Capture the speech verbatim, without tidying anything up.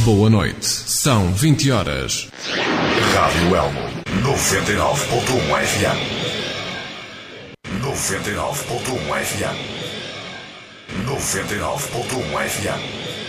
Boa noite. São vinte horas. Rádio Elmo noventa e nove ponto um F M. noventa e nove ponto um F M. noventa e nove ponto um F M.